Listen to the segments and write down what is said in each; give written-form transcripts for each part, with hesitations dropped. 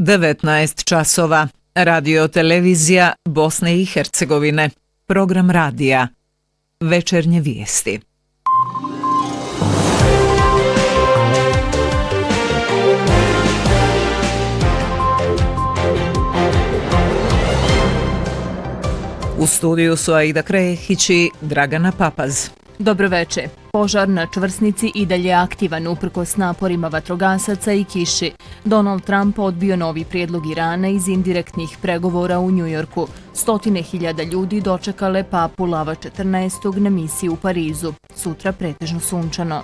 19 časova. Radio televizija Bosne i Hercegovine. Program radija. Večernje vijesti. U studiju su Aida Krehić i Dragana Papaz. Dobroveče. Požar na čvrsnici i dalje aktivan uprkos naporima vatrogasaca i kiši. Donald Trump odbio novi prijedlog Irana iz indirektnih pregovora u Njujorku. Stotine hiljada ljudi dočekale papu Lava 14. na misiji u Parizu. Sutra pretežno sunčano.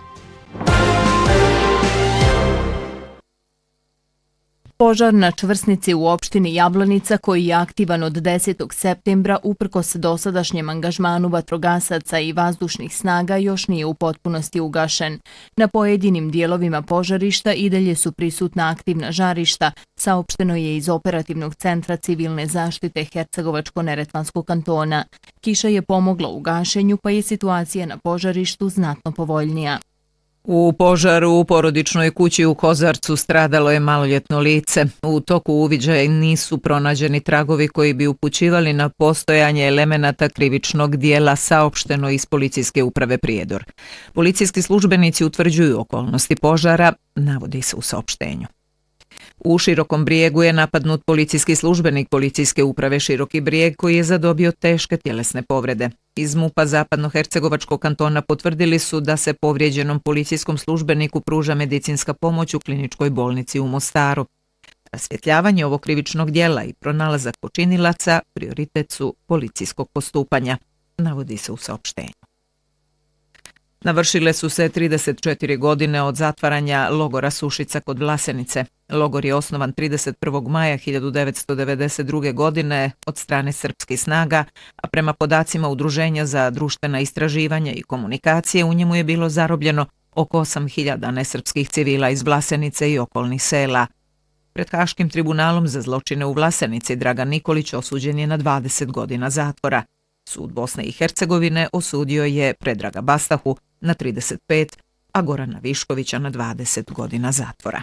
Požar na čvrsnici u opštini Jablanica, koji je aktivan od 10. septembra uprkos dosadašnjem angažmanu vatrogasaca i vazdušnih snaga, još nije u potpunosti ugašen. Na pojedinim dijelovima požarišta i dalje su prisutna aktivna žarišta, saopšteno je iz Operativnog centra civilne zaštite Hercegovačko-Neretvanskog kantona. Kiša je pomogla u gašenju, pa je situacija na požarištu znatno povoljnija. U požaru u porodičnoj kući u Kozarcu stradalo je maloljetno lice. U toku uviđaja nisu pronađeni tragovi koji bi upućivali na postojanje elemenata krivičnog dijela, saopšteno iz Policijske uprave Prijedor. Policijski službenici utvrđuju okolnosti požara, navodi se u saopštenju. U Širokom Brijegu je napadnut policijski službenik Policijske uprave Široki Brijeg koji je zadobio teške tjelesne povrede. Iz MUP-a Zapadnohercegovačkog kantona potvrdili su da se povrijeđenom policijskom službeniku pruža medicinska pomoć u kliničkoj bolnici u Mostaru. Rasvjetljavanje ovog krivičnog dijela i pronalazak počinilaca prioritet su policijskog postupanja, navodi se u saopštenju. Navršile su se 34 godine od zatvaranja logora Sušica kod Vlasenice. Logor je osnovan 31. maja 1992. godine od strane srpskih snaga, a prema podacima Udruženja za društvena istraživanja i komunikacije u njemu je bilo zarobljeno oko 8.000 nesrpskih civila iz Vlasenice i okolnih sela. Pred Haškim tribunalom za zločine u Vlasenici Dragan Nikolić osuđen je na 20 godina zatvora. Sud Bosne i Hercegovine osudio je Predraga Bastahu na 35, a Gorana Viškovića na 20 godina zatvora.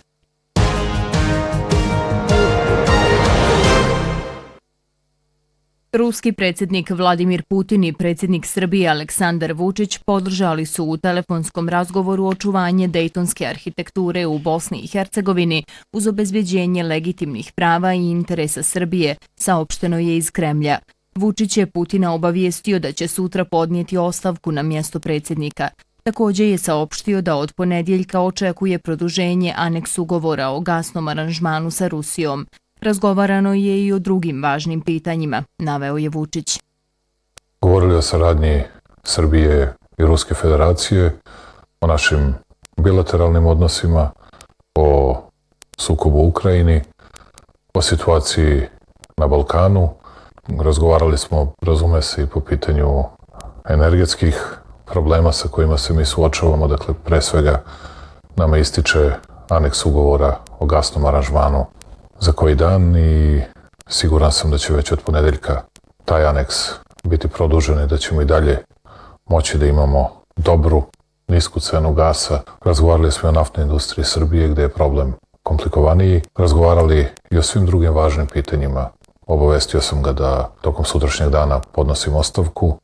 Ruski predsjednik Vladimir Putin i predsjednik Srbije Aleksandar Vučić podržali su u telefonskom razgovoru očuvanje dejtonske arhitekture u Bosni i Hercegovini uz obezbeđenje legitimnih prava i interesa Srbije, saopšteno je iz Kremlja. Vučić je Putina obavijestio da će sutra podnijeti ostavku na mjesto predsjednika. Također je saopštio da od ponedjeljka očekuje produženje aneks ugovora o gasnom aranžmanu sa Rusijom. Razgovarano je i o drugim važnim pitanjima, naveo je Vučić. Govorili o saradnji Srbije i Ruske federacije, o našim bilateralnim odnosima, o sukobu u Ukrajini, o situaciji na Balkanu. Razgovarali smo, razume se, i po pitanju energetskih problema sa kojima se mi suočavamo. Dakle, pre svega nama ističe aneks ugovora o gasnom aranžmanu za koji dan i siguran sam da će već od ponedjeljka taj aneks biti produžen i da ćemo i dalje moći da imamo dobru, nisku cenu gasa. Razgovarali smo i o naftnoj industriji Srbije gdje je problem komplikovaniji. Razgovarali i o svim drugim važnim pitanjima. Obavestio sam ga da tokom sutrašnjeg dana podnosim ostavku.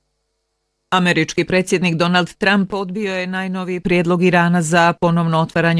Američki predsjednik Donald Trump odbio je najnoviji prijedlog Irana za ponovno otvaranje